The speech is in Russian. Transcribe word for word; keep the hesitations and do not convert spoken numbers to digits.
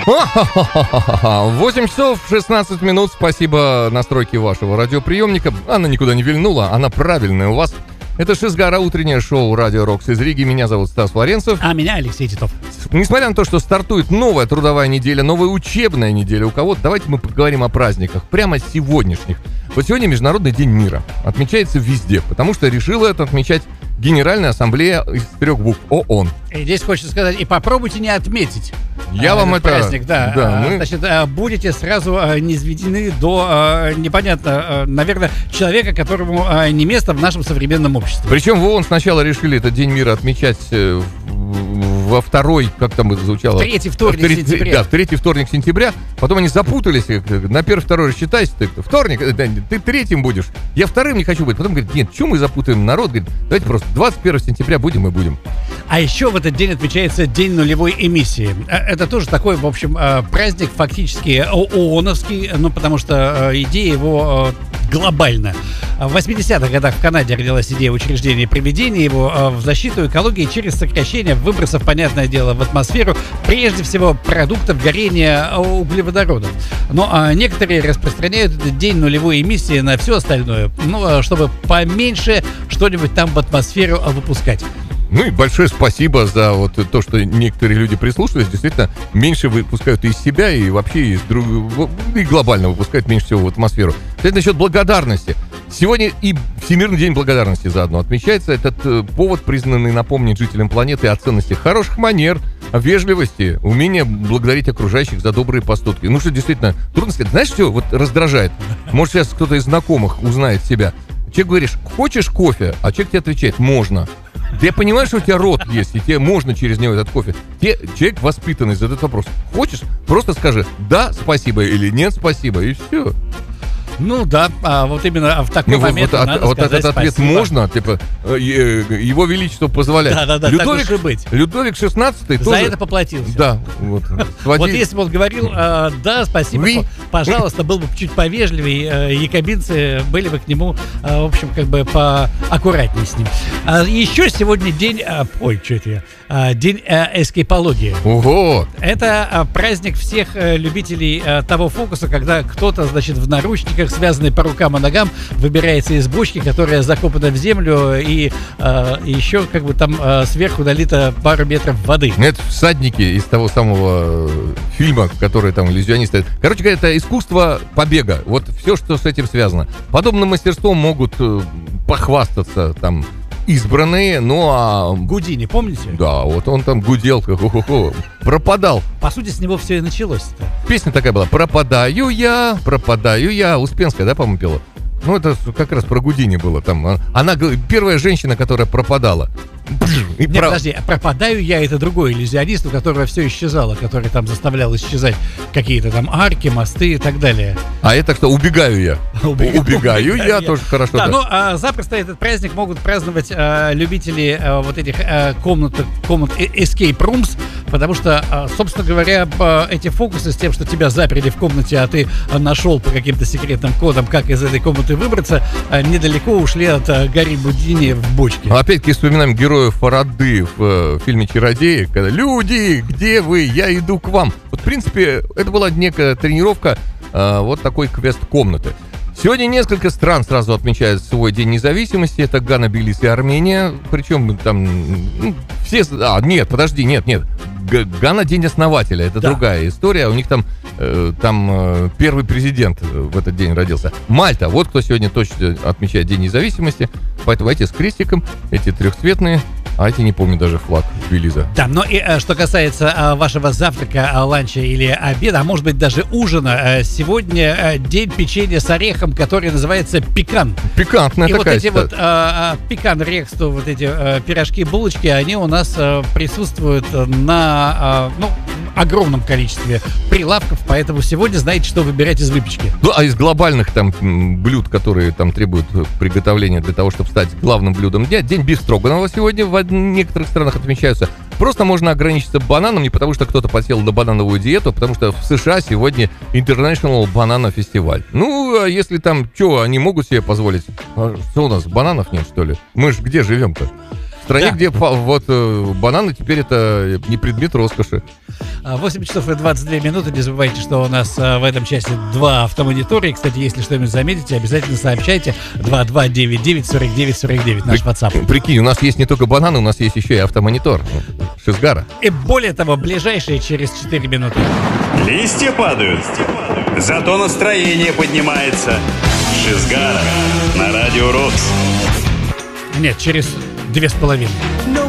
восемь часов шестнадцать минут. Спасибо настройке вашего радиоприемника. Она никуда не вильнула, она правильная у вас. Это Шизгара, утреннее шоу «Радио Рокс» из Риги. Меня зовут Стас Лоренцев. А меня Алексей Титов. Несмотря на то, что стартует новая трудовая неделя, новая учебная неделя у кого-то, давайте мы поговорим о праздниках, прямо сегодняшних. Вот сегодня Международный день мира. Отмечается везде, потому что решила это отмечать Генеральная ассамблея из трех букв ООН. И здесь хочется сказать, и попробуйте не отметить. Я вам это... праздник, да. да а, мы... Значит, будете сразу низведены до, непонятно, наверное, человека, которому не место в нашем современном обществе. Причем в ООН сначала решили этот День мира отмечать во второй, как там это звучало? В третий вторник в третий, сентября. Да, в третий вторник сентября. Потом они запутались. На первый, второй рассчитайся. Ты вторник, ты третьим будешь. Я вторым не хочу быть. Потом говорит, нет, что мы запутаем народ? Говорит, давайте просто двадцать первого сентября будем и будем. А еще в этот день отмечается День нулевой эмиссии. Это тоже такой, в общем, праздник фактически ООНовский, ну, потому что идея его глобальна. В восьмидесятых годах в Канаде родилась идея учреждения и приведения его в защиту экологии через сокращение выбросов, понятное дело, в атмосферу, прежде всего, продуктов горения углеводородов. Но некоторые распространяют этот день нулевой эмиссии на все остальное, ну, чтобы поменьше что-нибудь там в атмосферу выпускать. Ну и большое спасибо за вот то, что некоторые люди прислушались. Действительно, меньше выпускают из себя и вообще из друг... и глобально выпускают меньше всего в атмосферу. Кстати, насчет благодарности. Сегодня и Всемирный день благодарности заодно отмечается. Этот э, повод, признанный напомнить жителям планеты о ценности хороших манер, о вежливости, умения благодарить окружающих за добрые поступки. Ну что, действительно, трудно сказать. Знаешь, что вот раздражает? Может, сейчас кто-то из знакомых узнает себя. Человек говоришь, хочешь кофе? А человек тебе отвечает, можно. Ты понимаешь, что у тебя рот есть, и тебе можно через него этот кофе. Тебе человек воспитанный задает вопрос. Хочешь? Просто скажи да, спасибо, или нет, спасибо, и все. Ну да, а вот именно в такой ну, момент вот, надо вот сказать этот ответ спасибо. Можно, типа, его величество позволяет. Да-да-да, Людовик, так уж и быть. Людовик шестнадцатый За тоже... это поплатился. Да. Вот, своди... вот если бы он говорил, э, да, спасибо, oui. пожалуйста, был бы чуть повежливее, э, якобинцы были бы к нему, э, в общем, как бы поаккуратнее с ним. А еще сегодня день, э, ой, что это я, э, день э, эскейпологии. Ого! Это э, праздник всех э, любителей э, того фокуса, когда кто-то, значит, в наручниках, связанный по рукам и ногам, выбирается из бочки, которая закопана в землю, и э, еще как бы там э, сверху налито пару метров воды. Это всадники из того самого фильма, который там иллюзионисты. Короче говоря, это искусство побега. Вот все, что с этим связано. Подобным мастерством могут э, похвастаться там избранные, ну а... Гудини, помните? Да, вот он там гудел, хо-хо-хо, пропадал. По сути, с него все и началось-то. Песня такая была: «Пропадаю я, пропадаю я». Успенская, да, по-моему, пела? Ну, это как раз про Гудини было там. Она первая женщина, которая пропадала. И Нет, про... подожди, пропадаю я, это другой иллюзионист, у которого все исчезало, который там заставлял исчезать какие-то там арки, мосты и так далее. А это что, убегаю я? Убегаю, убегаю я, тоже хорошо. Да, ну а запросто этот праздник могут праздновать а, любители а, вот этих а, комнат, комнат escape rooms, потому что, а, собственно говоря, эти фокусы с тем, что тебя заперли в комнате, а ты а, нашел по каким-то секретным кодам, как из этой комнаты выбраться, а, недалеко ушли от а, Гарри Гудини в бочке. Опять-таки вспоминаем героя Фарады в э, фильме «Чародеи», когда «Люди, где вы? Я иду к вам». Вот, в принципе, это была некая тренировка э, вот такой квест-комнаты. Сегодня несколько стран сразу отмечают свой День независимости. Это Гана, Белиз и Армения. Причем там ну, все... А, нет, подожди, нет, нет. Гана — день основателя, это да. Другая история. У них там, э, там э, первый президент в этот день родился. Мальта, вот кто сегодня точно отмечает День независимости. Поэтому эти с крестиком, эти трехцветные, а эти не помню даже флаг Белиза. Да, но и что касается а, вашего завтрака, а, ланча или обеда, а может быть даже ужина, а, сегодня а, день печенья с орехом, который называется пекан. Пикантная и такая. И вот эти вот а, а, пекан, рексту, вот эти а, пирожки, булочки, они у нас а, присутствуют на а, ну, огромном количестве прилавков, поэтому сегодня знаете, что выбирать из выпечки. Ну, а из глобальных там блюд, которые там требуют приготовления для того, чтобы стать главным блюдом дня, день бифстроганова сегодня в некоторых странах отмечаются. Просто можно ограничиться бананом, не потому что кто-то подсел на банановую диету, а потому что в США сегодня International Banana Festival. Ну, а если там, что, они могут себе позволить? А что у нас, бананов нет, что ли? Мы же где живем-то? стране, Да. где па- вот э, бананы теперь это не предмет роскоши. восемь часов и двадцать две минуты. Не забывайте, что у нас а, в этом часе два автомонитора. И, кстати, если что-нибудь заметите, обязательно сообщайте. два два девять девять сорок девять сорок девять наш WhatsApp. Прикинь, у нас есть не только бананы, у нас есть еще и автомонитор. Шизгара. И более того, ближайшие через четыре минуты. Листья падают, зато настроение поднимается. Шизгара на Радио Рокс. Нет, через две с половиной. No